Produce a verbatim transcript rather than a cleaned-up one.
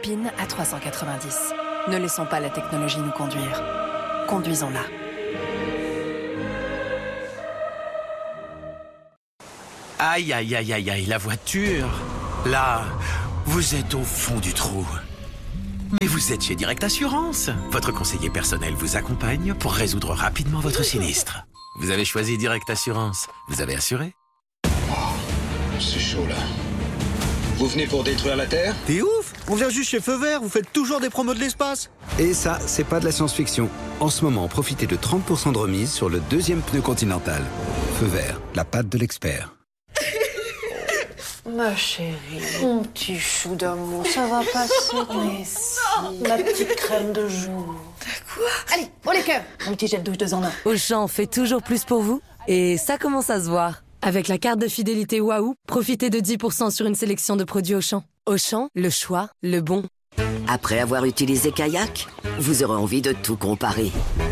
Alpine A trois cent quatre-vingt-dix. Ne laissons pas la technologie nous conduire. Conduisons-la. Aïe, aïe, aïe, aïe, aïe, la voiture. Là, vous êtes au fond du trou. Mais vous êtes chez Direct Assurance. Votre conseiller personnel vous accompagne pour résoudre rapidement votre sinistre. Vous avez choisi Direct Assurance. Vous avez assuré? C'est chaud, là. Vous venez pour détruire la Terre? T'es ouf! On vient juste chez Feu Vert, vous faites toujours des promos de l'espace. Et ça, c'est pas de la science-fiction. En ce moment, profitez de trente pour cent de remise sur le deuxième pneu Continental. Feu Vert, la patte de l'expert. Ma chérie, mon petit chou d'amour, ça va passer. Mais si, ma petite crème de jour. Quoi? Allez, pour les cœurs. Mon petit gel douche deux en un. Auchan fait toujours plus pour vous. Et ça commence à se voir. Avec la carte de fidélité Waouh, profitez de dix pour cent sur une sélection de produits Auchan. Auchan, le choix, le bon. Après avoir utilisé Kayak, vous aurez envie de tout comparer.